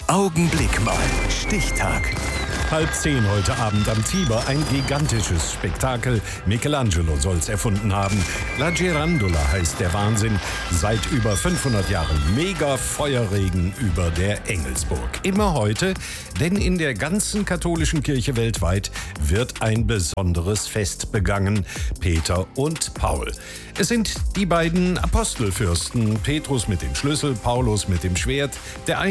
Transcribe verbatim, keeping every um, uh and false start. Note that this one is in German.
Augenblick mal. Stichtag. Halb zehn heute Abend am Tiber, ein gigantisches Spektakel. Michelangelo soll's erfunden haben. La Girandola heißt der Wahnsinn. Seit über fünfhundert Jahren mega Feuerregen über der Engelsburg. Immer heute, denn in der ganzen katholischen Kirche weltweit wird ein besonderes Fest begangen. Peter und Paul. Es sind die beiden Apostelfürsten, Petrus mit dem Schlüssel, Paulus mit dem Schwert. Der eine